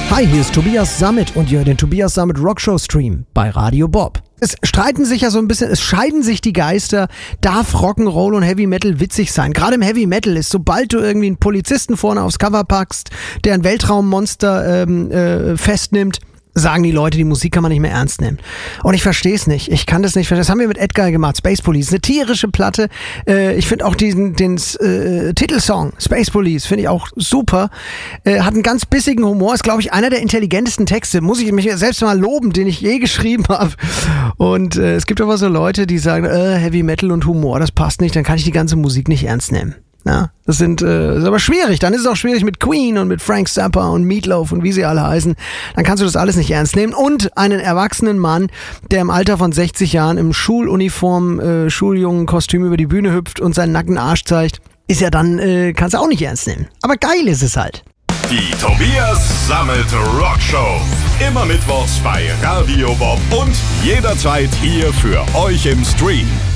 Hi, hier ist Tobias Sammet und ihr hört den Tobias Sammet Rockshow Stream bei Radio Bob. Es streiten sich ja so ein bisschen, es scheiden sich die Geister. Darf Rock'n'Roll und Heavy Metal witzig sein? Gerade im Heavy Metal ist, sobald du irgendwie einen Polizisten vorne aufs Cover packst, der ein Weltraummonster festnimmt, sagen die Leute, die Musik kann man nicht mehr ernst nehmen. Und ich verstehe es nicht. Ich kann das nicht verstehen. Das haben wir mit Edguy gemacht, Space Police. Eine tierische Platte. Ich finde auch den Titelsong, Space Police, finde ich auch super. Hat einen ganz bissigen Humor. Ist, glaube ich, einer der intelligentesten Texte. Muss ich mich selbst mal loben, den ich je geschrieben habe. Und es gibt aber so Leute, die sagen, Heavy Metal und Humor, das passt nicht. Dann kann ich die ganze Musik nicht ernst nehmen. Ja, das ist aber schwierig. Dann ist es auch schwierig mit Queen und mit Frank Zappa und Meatloaf und wie sie alle heißen. Dann kannst du das alles nicht ernst nehmen. Und einen erwachsenen Mann, der im Alter von 60 Jahren im Schuluniform, Schuljungenkostüm über die Bühne hüpft und seinen nackten Arsch zeigt, ist ja dann, kannst du auch nicht ernst nehmen. Aber geil ist es halt. Die Tobias Sammet Rockshow. Immer mittwochs bei Radio Bob und jederzeit hier für euch im Stream.